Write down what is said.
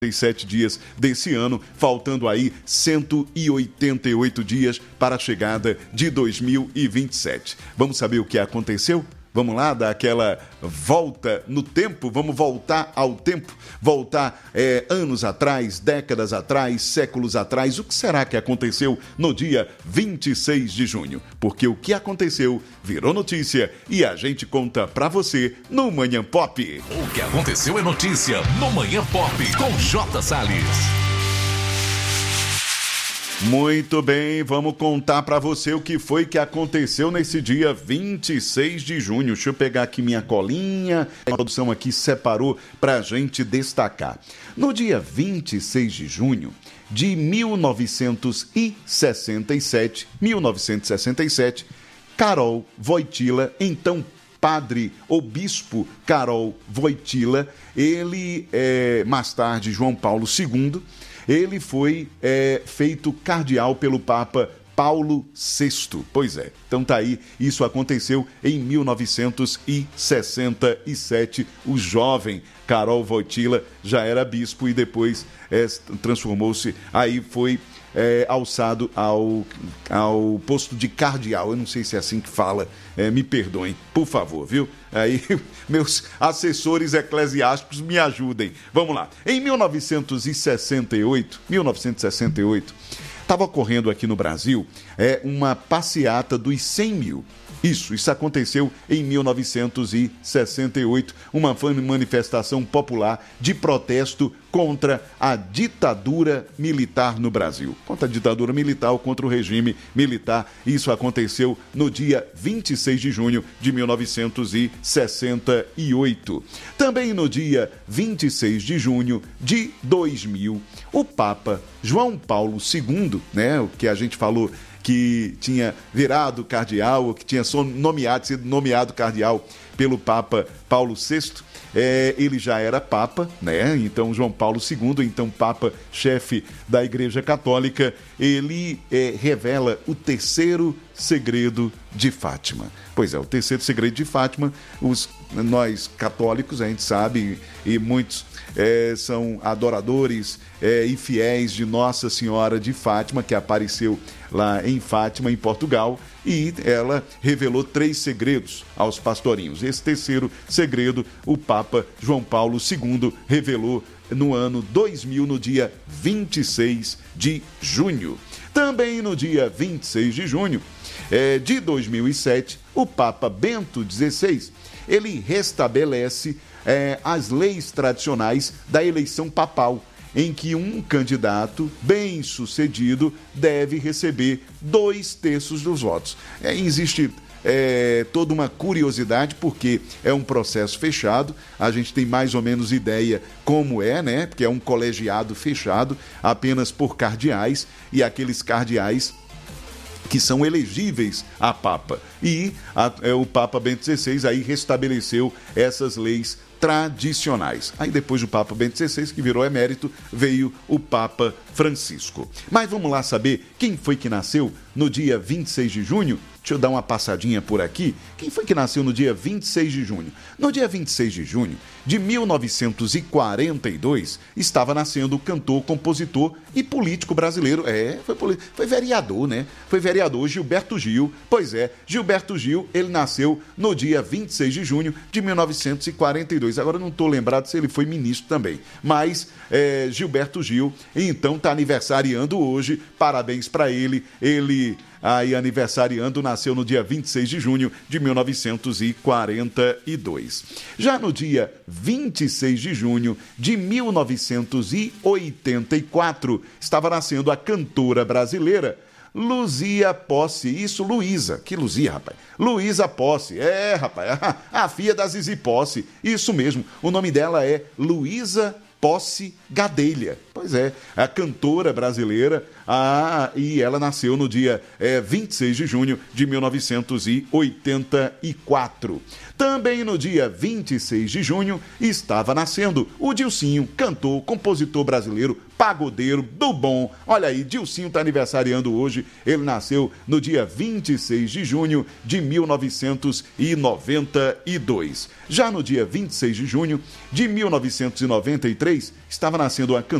47 dias desse ano, faltando aí 188 dias para a chegada de 2027. Vamos saber o que aconteceu? Vamos lá, dar aquela volta no tempo, vamos voltar ao tempo, voltar anos atrás, décadas atrás, séculos atrás. O que será que aconteceu no dia 26 de junho? Porque o que aconteceu virou notícia e a gente conta pra você no Manhã Pop. O que aconteceu é notícia no Manhã Pop com J. Salles. Muito bem, vamos contar para você o que foi que aconteceu nesse dia 26 de junho. Deixa eu pegar aqui minha colinha. A produção aqui separou para a gente destacar. No dia 26 de junho de 1967, Karol Wojtyła, então padre ou bispo Karol Wojtyła, ele, mais tarde, João Paulo II, ele foi feito cardeal pelo Papa Paulo VI. Pois é, então tá aí, isso aconteceu em 1967. O jovem Karol Wojtyła já era bispo e depois transformou-se, aí foi alçado ao posto de cardeal. Eu não sei se é assim que fala, me perdoem, por favor, viu? Aí, meus assessores eclesiásticos me ajudem. Vamos lá. Em 1968, estava ocorrendo aqui no Brasil uma passeata dos 100 mil. Isso aconteceu em 1968, uma manifestação popular de protesto contra a ditadura militar no Brasil. Contra a ditadura militar ou contra o regime militar. Isso aconteceu no dia 26 de junho de 1968. Também no dia 26 de junho de 2000, o Papa João Paulo II, né, o que a gente falou que tinha virado cardeal, ou que tinha sido nomeado cardeal pelo Papa Paulo VI, ele já era Papa, né? Então João Paulo II, então Papa chefe da Igreja Católica, ele revela o terceiro segredo de Fátima. Pois é, o terceiro segredo de Fátima, nós católicos, a gente sabe, e muitos são adoradores e fiéis de Nossa Senhora de Fátima, que apareceu lá em Fátima, em Portugal, e ela revelou 3 segredos aos pastorinhos. Esse terceiro segredo, o Papa João Paulo II revelou no ano 2000, no dia 26 de junho. Também no dia 26 de junho de 2007, o Papa Bento XVI, ele restabelece as leis tradicionais da eleição papal, em que um candidato bem-sucedido deve receber 2/3 dos votos. Existe toda uma curiosidade, porque é um processo fechado, a gente tem mais ou menos ideia como né? Porque é um colegiado fechado, apenas por cardeais, e aqueles cardeais que são elegíveis a Papa. E o Papa Bento XVI aí restabeleceu essas leis tradicionais. Aí depois do Papa Bento XVI, que virou emérito, veio o Papa Francisco. Mas vamos lá saber quem foi que nasceu no dia 26 de junho? Deixa eu dar uma passadinha por aqui. Quem foi que nasceu no dia 26 de junho? No dia 26 de junho de 1942, estava nascendo o cantor, compositor e político brasileiro. Foi vereador, né? Foi vereador Gilberto Gil. Pois é, Gilberto Gil, ele nasceu no dia 26 de junho de 1942. Agora eu não estou lembrado se ele foi ministro também. Mas Gilberto Gil, então, está aniversariando hoje. Parabéns para ele. Ele aí aniversariando, nasceu no dia 26 de junho de 1942. Já no dia 26 de junho de 1984, estava nascendo a cantora brasileira Luzia Posse. Isso, Luísa. Que Luzia, rapaz? Luísa Posse. Rapaz, a filha da Zizi Posse. Isso mesmo, o nome dela é Luísa Posse Gadelha. pois é, a cantora brasileira, e ela nasceu no dia 26 de junho de 1984. Também no dia 26 de junho estava nascendo o Dilcinho, cantor, compositor brasileiro, pagodeiro do bom. Olha aí, Dilcinho está aniversariando hoje. Ele nasceu no dia 26 de junho de 1992. Já no dia 26 de junho de 1993, estava nascendo a cantora